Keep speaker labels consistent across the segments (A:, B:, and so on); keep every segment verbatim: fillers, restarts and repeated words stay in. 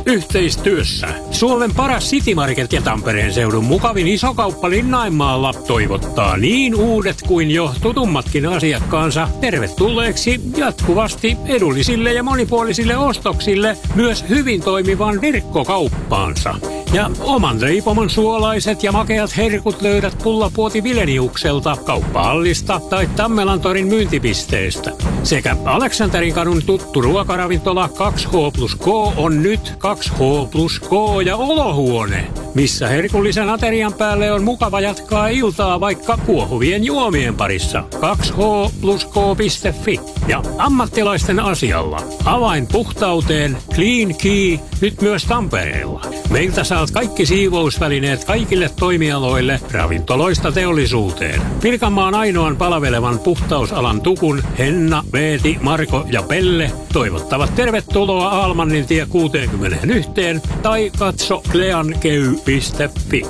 A: Yhteistyössä Suomen paras City Market ja Tampereen seudun mukavin isokauppa Linnainmaalla toivottaa niin uudet kuin jo tutummatkin asiakkaansa tervetulleeksi jatkuvasti edullisille ja monipuolisille ostoksille myös hyvin toimivan verkkokauppaansa. Ja oman leipomon suolaiset ja makeat herkut löydät Pullapuoti Vileniukselta, Kauppahallista tai Tammelantorin myyntipisteestä. Sekä Aleksanterin kadun tuttu ruokaravintola kaksi H plus K on nyt kaksi H plus K ja olohuone, missä herkullisen aterian päälle on mukava jatkaa iltaa vaikka kuohuvien juomien parissa. kaksi H plus K piste fi ja ammattilaisten asialla. Avain puhtauteen Clean Key nyt myös Tampereella. Meiltä saat kaikki siivousvälineet kaikille toimialoille, ravintoloista teollisuuteen. Pirkanmaan ainoan palvelevan puhtausalan tukun Henna, Veeti, Marko ja Pelle toivottavat tervetuloa Almannin tie kuusikymmentäyksi tai katso cleankey piste fi.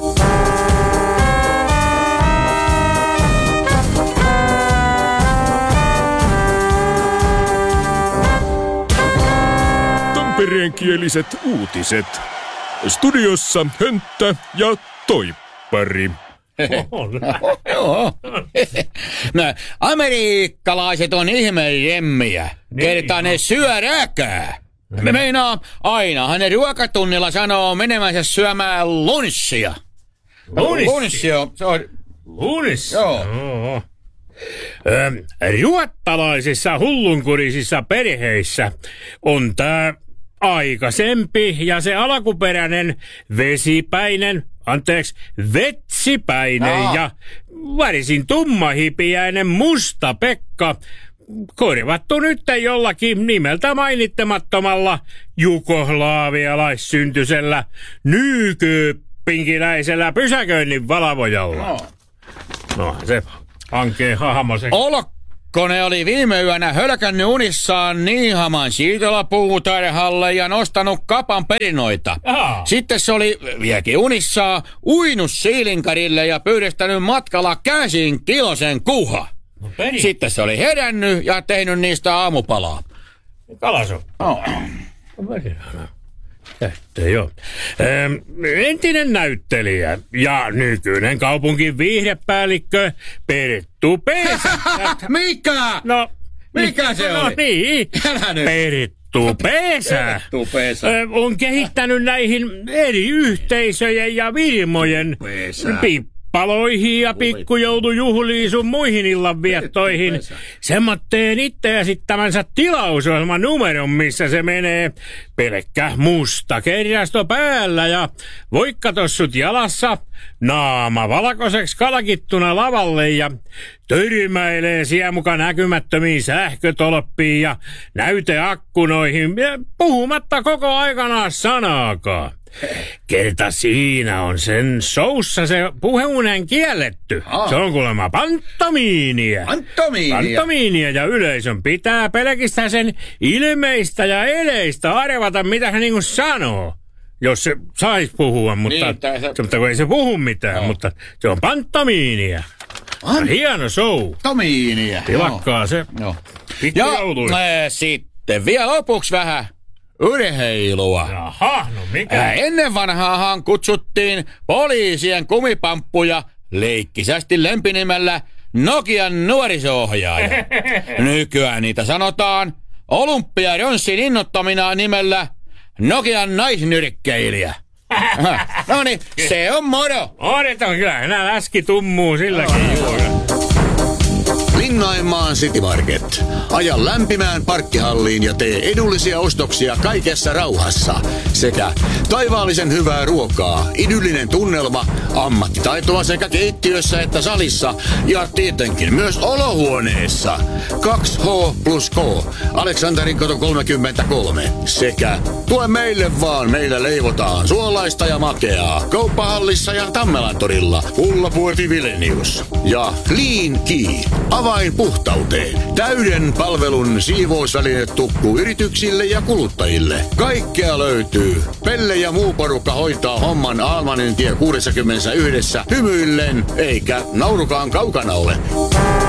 B: Tampereenkieliset uutiset. Studiossa Hönttä ja Toippari.
C: Joo. No, amerikkalaiset on ihmejemmiä. Kertaa ne syö räkää. Me meinaa, ainahan ne ruokatunnilla sanoo menemänsä syömään lunssia.
A: Lunssia?
C: Lunssia, se on...
A: Lunssia?
C: Joo.
A: Joo. Ö, ruottalaisissa hullunkurisissa perheissä on tää aikaisempi ja se alkuperäinen vesipäinen, anteeksi, vetsipäinen
C: Aa.
A: ja värisin tummahipiäinen musta Pekka korvattu nyt jollakin nimeltä mainittamattomalla jugoslaavialaissyntyisellä nykypinkiläisellä pysäköinnin valvojalla.
C: No.
A: No se hankee hahmo se.
C: Olkkone oli viime yönä hölkännyt unissaan Niihaman siirtolapuutarhalle ja nostanut kapan perinoita.
A: Aha.
C: Sitten se oli vieläkin unissaan uinut siilinkarille ja pyydestänyt matkalla käsin kilosen kuha.
A: No peri.
C: Sitten se oli herännyt ja tehnyt niistä aamupalaa.
A: Kalaso.
C: No.
A: Että joo. Ähm, entinen näyttelijä ja nykyinen kaupunkin viihdepäällikkö Perttu Pesä.
C: Mikä?
A: No,
C: Mikä se
A: no
C: oli?
A: niin.
C: Älä nyt.
A: Perttu Pesä.
C: Perttu Pesä.
A: Ö, on kehittänyt näihin eri yhteisöjen ja firmojen
C: Pesä.
A: pippaloihin ja pikkujoulujuhliin sun muihin illanviettoihin
C: Pesä.
A: semmoitteen itse esittämänsä tilausohjelman numeron, missä se menee pelkkä musta kerjasto päällä ja voikkatossut jalassa, naama valkoiseksi kalkittuna lavalle ja törmäilee siellä muka näkymättömiin sähkötolppiin ja näyteakkunoihin, puhumatta koko aikana sanaakaan. Kerta siinä on sen showssa se puheunen kielletty.
C: Aa.
A: Se on kuulemma pantomiinia.
C: Pantomiinia.
A: Pantomiinia ja yleisön pitää pelkistä sen ilmeistä ja eleistä arvata, mitä hän niinku sanoo. Jos se sais puhua, mutta,
C: Niin, tää se-
A: mutta kun ei se puhu mitään,
C: Joo.
A: mutta se on pantomiinia.
C: An-
A: Hieno show.
C: Pantomiinia.
A: Tilakkaa se.
C: Joo.
A: Pikkujouluissa.
C: Ja äh, sitten vielä lopuksi vähän urheilua.
A: Jaha, no mikä?
C: Äh, ennen vanhaahan kutsuttiin poliisien kumipamppuja leikkisästi lempinimellä Nokian nuoriso-ohjaaja. Nykyään niitä sanotaan Olympia-Jonssin innottamina nimellä Nokian naisnyrkkeilijä. No niin, se on moro.
A: Odotan kyllä, enää läski tummuu silläkin juoda.
D: Linnainmaan City Market. Aja lämpimään parkkihalliin ja tee edullisia ostoksia kaikessa rauhassa. Sekä taivaallisen hyvää ruokaa, idyllinen tunnelma, ammattitaitoa sekä keittiössä että salissa ja tietenkin myös olohuoneessa. kaksi H plus K, Aleksanterin kato kolmekymmentäkolme. Sekä tue meille vaan, meillä leivotaan suolaista ja makeaa. Kauppahallissa ja Tammelantorilla, Pullapuoti Vilenius. Ja Clean Key, avain puhtauteen. Täyden palvelun siivousvälinetukku yrityksille ja kuluttajille. Kaikkea löytyy. Pelle ja muu porukka hoitaa homman Almanin tie kuusikymmentäyksi hymyillen, eikä naurukaan kaukana ole.